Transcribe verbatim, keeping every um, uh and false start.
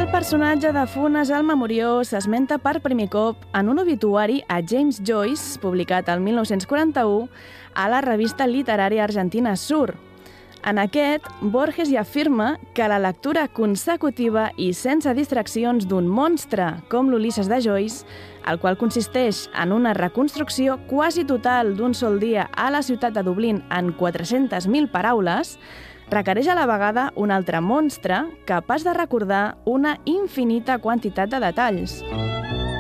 El personatge de Funes el Memoriós s'esmenta per primer cop en un obituari a James Joyce, publicat el mil nou-cents quaranta-u a la revista literària argentina Sur. En aquest, Borges hi afirma que la lectura consecutiva i sense distraccions d'un monstre com l'Ulisses de Joyce, el qual consisteix en una reconstrucció quasi total d'un sol dia a la ciutat de Dublín en quatre-centes mil paraules, requereix a la vegada un altre monstre capaç de recordar una infinita quantitat de detalls.